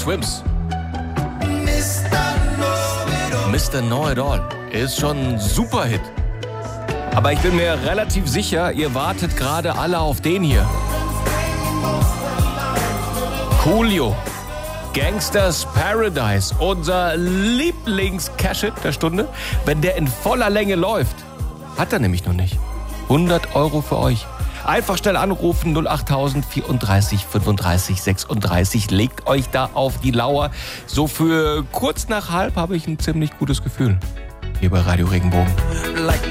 Swims. Mr. Know It All ist schon ein Superhit. Aber ich bin mir relativ sicher, ihr wartet gerade alle auf den hier. Coolio. Gangsters Paradise, unser Lieblings-Cash-Hit der Stunde. Wenn der in voller Länge läuft, hat er nämlich noch nicht. 100 Euro für euch. Einfach schnell anrufen, 08000 34 35 36. Legt euch da auf die Lauer. So für kurz nach halb habe ich ein ziemlich gutes Gefühl. Hier bei Radio Regenbogen. Like